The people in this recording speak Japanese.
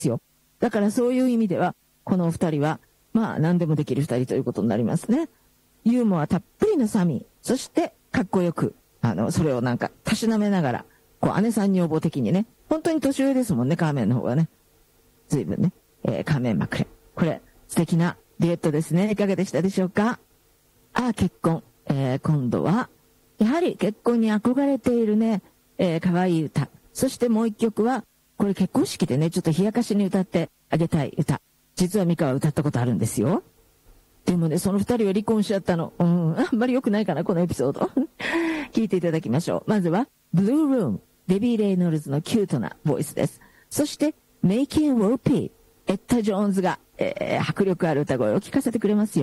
よ。だからそういう意味では、このお二人は、まあ何でもできる二人ということになりますね。ユーモアたっぷりのサミー、そしてかっこよく、それをなんかたしなめながら、こう姉さん女房的にね、本当に年上ですもんね、カーメンの方がね。随分ね、カーメン・マクレン。これ、素敵なデュエットですね。いかがでしたでしょうか。結婚。今度は、やはり結婚に憧れているね、可愛い歌。そしてもう一曲は、これ結婚式でね、ちょっと冷やかしに歌ってあげたい歌。実はミカは歌ったことあるんですよ。でもね、その二人は離婚しちゃったの。あんまり良くないかな、このエピソード。聞いていただきましょう。まずは、ブルールーム。デビー・レイノルズのキュートなボイスです。そして、Making Whoopee。エッタ・ジョーンズが、迫力ある歌声を聞かせてくれますよ。